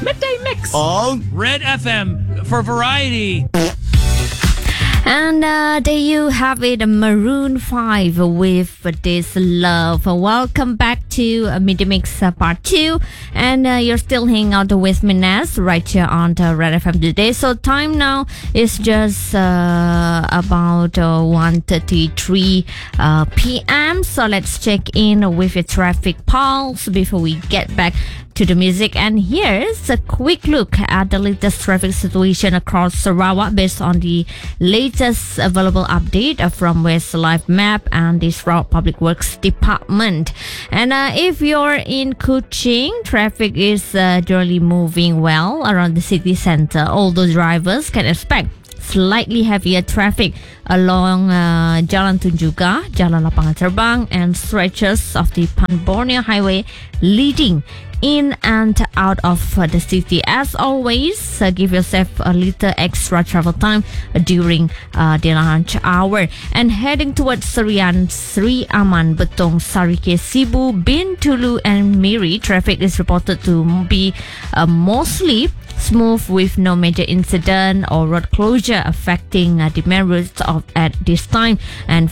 Midday Mix. On Red FM for variety. And there you have it, Maroon 5 with This Love. Welcome back to Midday Mix Part 2. And you're still hanging out with Minaz right here on the Red FM today. So time now is just about 1:33 p.m. So let's check in with your traffic pulse before we get back to the music. And here's a quick look at the latest traffic situation across Sarawak based on the latest available update from Westlife Map and the Sarawak Public Works Department. And if you're in Kuching, traffic is generally moving well around the city center. Although drivers can expect slightly heavier traffic along Jalan Tunjungan, Jalan Lapangan Terbang, and stretches of the Pan Borneo Highway leading in and out of the city. As always, give yourself a little extra travel time during the lunch hour. And heading towards Serian, Sri Aman, Betong, Sarike, Sibu, Bintulu, and Miri, traffic is reported to be mostly smooth with no major incident or road closure affecting the main routes at this time. And